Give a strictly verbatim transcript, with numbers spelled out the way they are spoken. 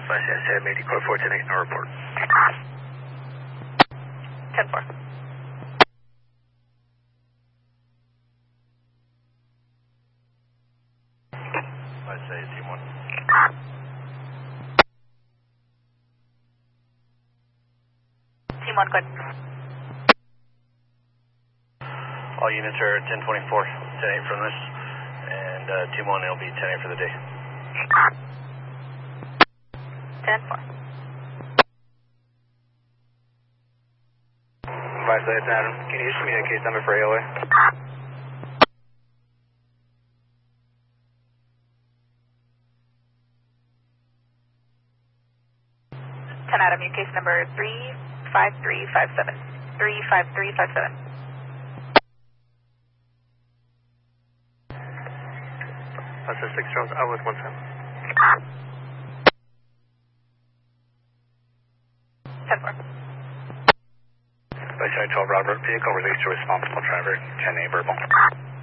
Flash S M eighty code four ten eight, no report. ten four. Let's say team one. Team one, good. All units are ten twenty-four, ten eight from this, and uh, team one will be ten eight for the day. ten four. Five Sites, Adam. Can you just give me a case number for A O A? ten Adam, your case number three five three five seven. three five three five seven. That's a six Charles, out with one ten. ten four. By side twelve Robert, vehicle released to responsible driver, ten eight verbal.